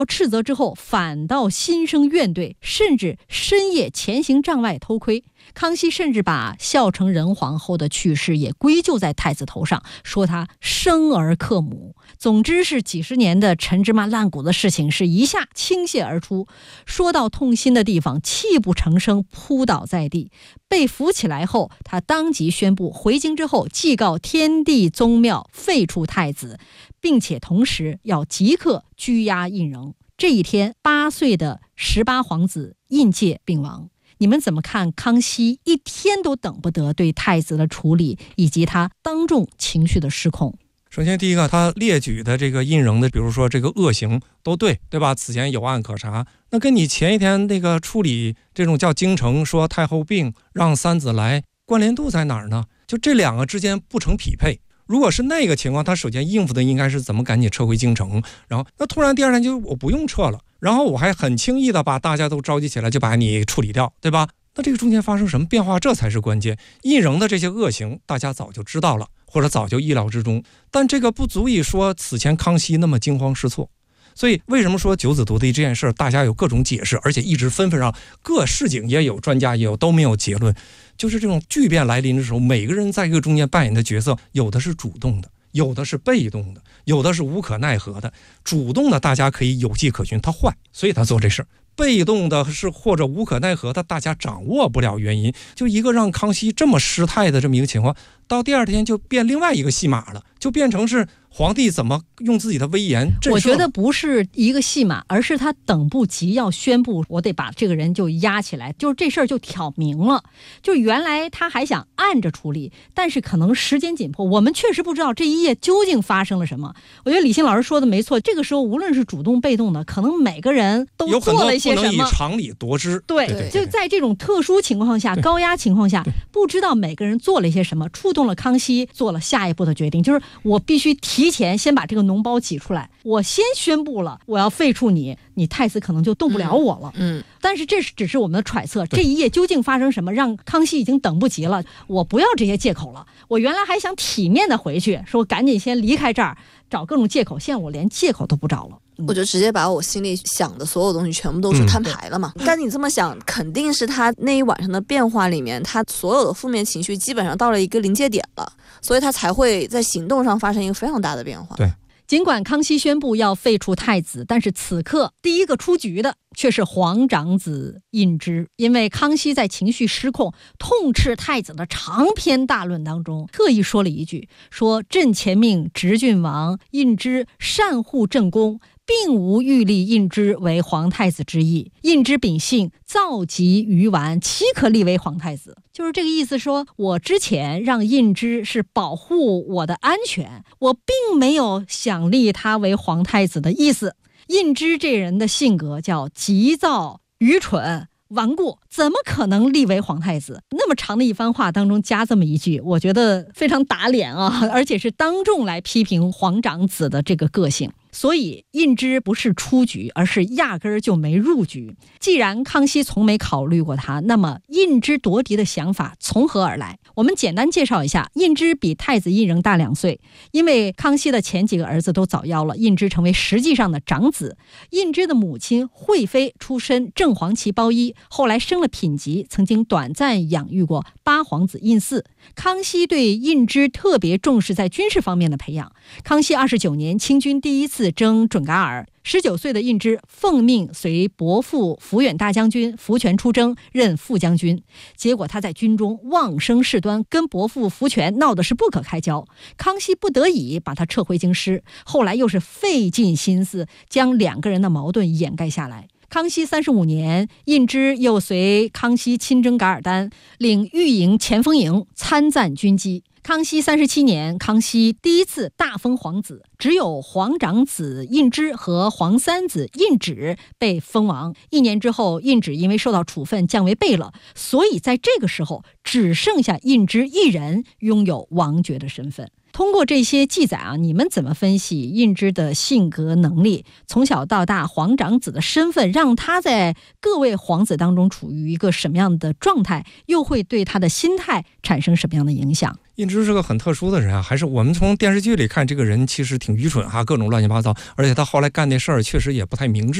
斥责之后反倒心生怨怼，甚至深夜潜行帐外偷窥。康熙甚至把孝成仁皇后的去世也归咎在太子头上，说他生而克母。总之是几十年的陈芝麻烂谷的事情是一下倾泻而出，说到痛心的地方泣不成声，扑倒在地。被扶起来后，他当即宣布回京之后祭告天地宗庙，废黜太子，并且同时要即刻拘押胤禛。这一天，8岁的18皇子胤介病亡。你们怎么看康熙一天都等不得对太子的处理，以及他当众情绪的失控？ 首先第一个，他列举的这个胤禛的比如说这个恶行都对吧？此前有案可查，那跟你前一天那个处理这种叫京城说太后病让三子来，关联度在哪儿呢？就这两个之间不成匹配。如果是那个情况，他首先应付的应该是怎么赶紧撤回京城，然后那突然第二天就我不用撤了，然后我还很轻易的把大家都召集起来就把你处理掉，对吧？那这个中间发生什么变化，这才是关键。胤禛的这些恶行大家早就知道了，或者早就意料之中，但这个不足以说此前康熙那么惊慌失措。所以为什么说九子夺嫡这件事大家有各种解释，而且一直纷纷让各市井也有，专家也有，都没有结论。就是这种巨变来临的时候，每个人在一个中间扮演的角色，有的是主动的，有的是被动的，有的是无可奈何的。主动的大家可以有迹可循，他坏，所以他做这事。被动的是或者无可奈何的，大家掌握不了原因，就一个让康熙这么失态的这么一个情况，到第二天就变另外一个戏码了，就变成是皇帝怎么用自己的威严震慑。 我觉得不是一个戏码，而是他等不及要宣布我得把这个人就压起来，就是这事儿就挑明了。就原来他还想按着处理，但是可能时间紧迫，我们确实不知道这一夜究竟发生了什么。我觉得李欣老师说的没错，这个时候无论是主动被动的，可能每个人都做了一些什么， 有很多不能以常理夺之。 对，就在这种特殊情况下，高压情况下，不知道每个人做了一些什么，触动了康熙做了下一步的决定，就是我必须提前先把这个脓包挤出来，我先宣布了我要废黜你，你太子可能就动不了我了。但是这只是我们的揣测，这一夜究竟发生什么，让康熙已经等不及了，我不要这些借口了，我原来还想体面的回去，说赶紧先离开这儿，找各种借口，现在我连借口都不找了。 我就直接把我心里想的所有东西全部都是摊牌了嘛。但你这么想，肯定是他那一晚上的变化里面，他所有的负面情绪基本上到了一个临界点了，所以他才会在行动上发生一个非常大的变化。 对， 尽管康熙宣布要废黜太子，但是此刻第一个出局的却是皇长子胤芝。因为康熙在情绪失控痛斥太子的长篇大论当中特意说了一句，说朕前命执郡王胤芝善护正宫，并无欲立胤芝为皇太子之意。胤芝秉性躁急愚顽，岂可立为皇太子？就是这个意思，说我之前让胤芝是保护我的安全，我并没有想立他为皇太子的意思。胤芝这人的性格叫急躁、愚蠢、顽固，怎么可能立为皇太子？那么长的一番话当中加这么一句，我觉得非常打脸啊，而且是当众来批评皇长子的这个个性。所以胤芝不是出局，而是压根儿就没入局。既然康熙从没考虑过他，那么胤芝夺嫡的想法从何而来？我们简单介绍一下，胤芝比太子胤禛大2岁，因为康熙的前几个儿子都早夭了，胤芝成为实际上的长子。胤芝的母亲惠妃出身正黄旗包衣，后来升了品级，曾经短暂养育过8皇子胤祀。康熙对胤芝特别重视在军事方面的培养。康熙29年，清军第一次征准噶尔，19岁的胤芝奉命随伯父抚远大将军福全出征，任副将军。结果他在军中妄生事端，跟伯父福全闹得是不可开交。康熙不得已把他撤回京师，后来又是费尽心思将2个人的矛盾掩盖下来。康熙35年，胤芝又随康熙亲征噶尔丹，领御营前锋营参赞军机。康熙37年，康熙第一次大封皇子，只有皇长子胤芝和皇三子胤祉被封王。1年之后，胤祉因为受到处分降为贝勒，所以在这个时候只剩下胤芝一人拥有王爵的身份。通过这些记载啊，你们怎么分析胤芝的性格能力？从小到大，皇长子的身份让他在各位皇子当中处于一个什么样的状态？又会对他的心态产生什么样的影响？ 胤芝是个很特殊的人啊，还是我们从电视剧里看，这个人其实挺愚蠢哈，各种乱七八糟，而且他后来干那事儿确实也不太明智。